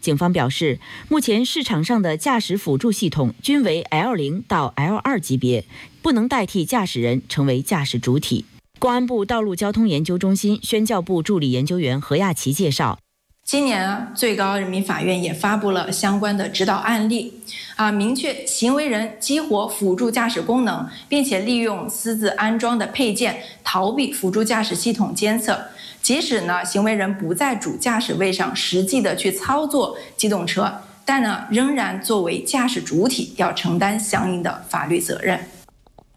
警方表示，目前市场上的驾驶辅助系统均为 L0到 L2级别，不能代替驾驶人成为驾驶主体。公安部道路交通研究中心宣教部助理研究员何亚琪介绍， 今年最高人民法院也发布了相关的指导案例，明确行为人激活辅助驾驶功能，并且利用私自安装的配件逃避辅助驾驶系统监测。即使行为人不在主驾驶位上实际的去操作机动车，但仍然作为驾驶主体要承担相应的法律责任。